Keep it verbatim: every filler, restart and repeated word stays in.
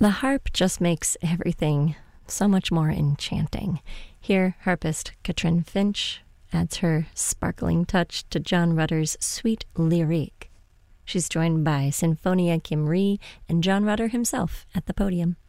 The harp just makes everything so much more enchanting. Here, harpist Katrin Finch adds her sparkling touch to John Rutter's sweet lyrique. She's joined by Sinfonia Kim Ri and John Rutter himself at the podium.